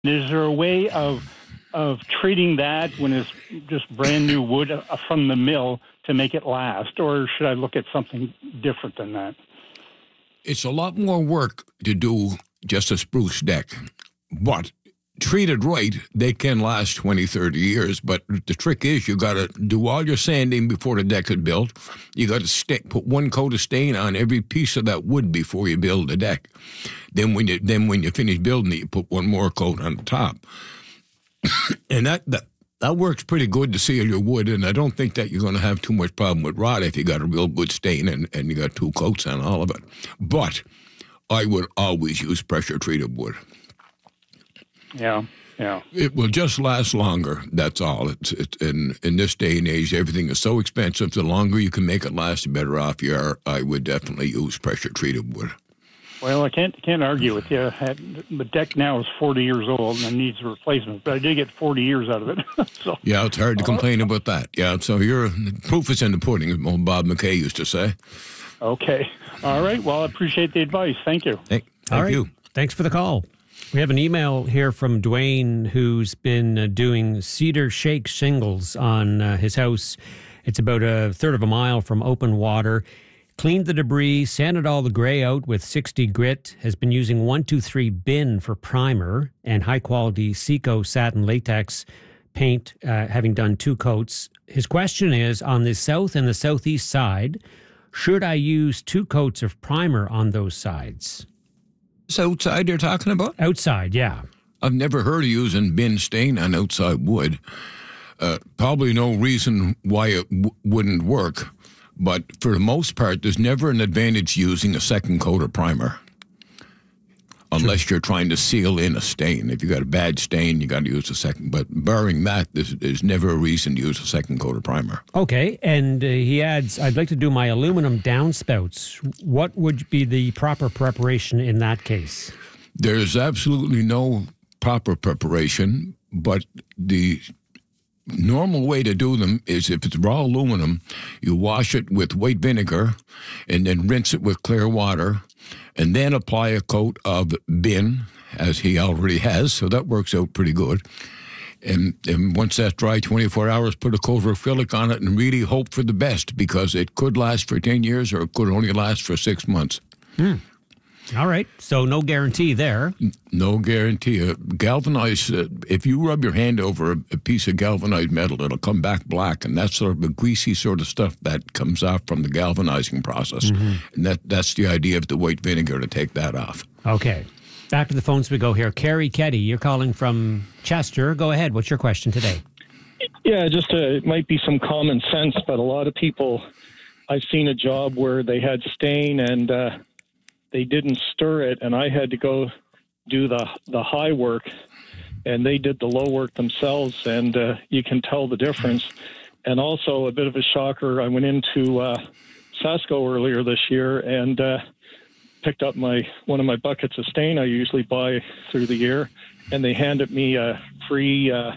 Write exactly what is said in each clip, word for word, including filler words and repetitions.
Is there a way of of treating that when it's just brand new wood from the mill to make it last, or should I look at something different than that? It's a lot more work to do just a spruce deck, but treated right, they can last twenty, thirty years. But the trick is you got to do all your sanding before the deck is built. You got to st- put one coat of stain on every piece of that wood before you build the deck. Then when you then when you finish building it, you put one more coat on the top. And that, that that works pretty good to seal your wood, and I don't think that you're going to have too much problem with rot if you got a real good stain and, and you got two coats on all of it. But I would always use pressure-treated wood. Yeah, yeah. It will just last longer, that's all. It's, it's in, in this day and age, everything is so expensive. The longer you can make it last, the better off you are. I would definitely use pressure-treated wood. Well, I can't can't argue with you. The deck now is forty years old and needs a replacement, but I did get forty years out of it. so, yeah, it's hard to complain about that. Yeah, so your proof is in the pudding, as old Bob McKay used to say. Okay. All right. Well, I appreciate the advice. Thank you. Thank, thank All right. you. Thanks for the call. We have an email here from Dwayne, who's been uh, doing cedar shake shingles on uh, his house. It's about a third of a mile from open water. Cleaned the debris, sanded all the gray out with sixty grit, has been using one two three bin for primer and high-quality Seco satin latex paint, uh, having done two coats. His question is, on the south and the southeast side, should I use two coats of primer on those sides? This outside you're talking about? Outside, yeah. I've never heard of using bin stain on outside wood. Uh, probably no reason why it w- wouldn't work. But for the most part, there's never an advantage using a second coat of primer. Unless you're trying to seal in a stain. If you got a bad stain, you got to use a second. But barring that, there's, there's never a reason to use a second coat of primer. Okay, and uh, he adds, I'd like to do my aluminum downspouts. What would be the proper preparation in that case? There's absolutely no proper preparation, but the normal way to do them is if it's raw aluminum, you wash it with white vinegar and then rinse it with clear water and then apply a coat of bin, as he already has, so that works out pretty good. And, and once that's dry, twenty-four hours, put a coat of acrylic on it and really hope for the best, because it could last for ten years or it could only last for six months. Hmm. All right. So no guarantee there. No guarantee. Uh, galvanized, uh, if you rub your hand over a, a piece of galvanized metal, it'll come back black, and that's sort of a greasy sort of stuff that comes off from the galvanizing process. Mm-hmm. And that, that's the idea of the white vinegar, to take that off. Okay. Back to the phones we go here. Carrie Ketty, you're calling from Chester. Go ahead. What's your question today? Yeah, just uh, it might be some common sense, but a lot of people, I've seen a job where they had stain and uh, they didn't stir it, and I had to go do the the high work, and they did the low work themselves, and uh, you can tell the difference. And also, a bit of a shocker, I went into uh, Sasko earlier this year and uh, picked up my one of my buckets of stain I usually buy through the year, and they handed me a free uh,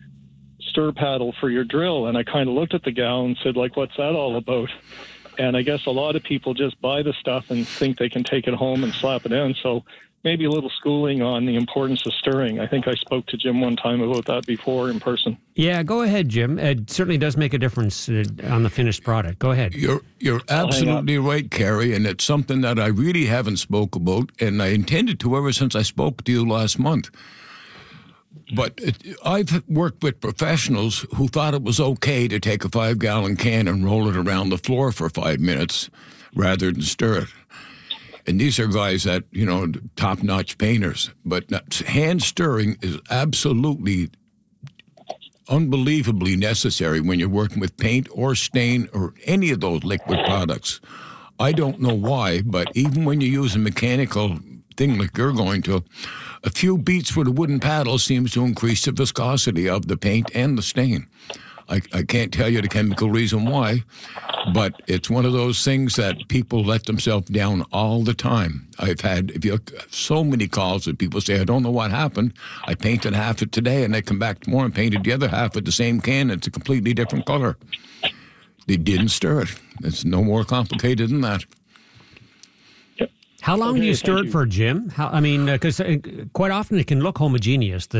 stir paddle for your drill, and I kind of looked at the gal and said, like, what's that all about? And I guess a lot of people just buy the stuff and think they can take it home and slap it in. So maybe a little schooling on the importance of stirring. I think I spoke to Jim one time about that before in person. Yeah, go ahead, Jim. It certainly does make a difference uh, on the finished product. Go ahead. You're you're absolutely right, Carrie, and it's something that I really haven't spoke about, and I intended to ever since I spoke to you last month. But it, I've worked with professionals who thought it was okay to take a five-gallon can and roll it around the floor for five minutes rather than stir it. And these are guys that, you know, top-notch painters. But hand stirring is absolutely unbelievably necessary when you're working with paint or stain or any of those liquid products. I don't know why, but even when you use a mechanical thing like you're going to, a few beats with a wooden paddle seems to increase the viscosity of the paint and the stain. I, I can't tell you the chemical reason why, but it's one of those things that people let themselves down all the time. I've had if you so many calls that people say, I don't know what happened. I painted half it today, and they come back tomorrow and painted the other half with the same can. It's a completely different color. They didn't stir it. It's no more complicated than that. How long Okay, do you thank stir it you. for, Jim? How, I mean, because uh, quite often it can look homogeneous, the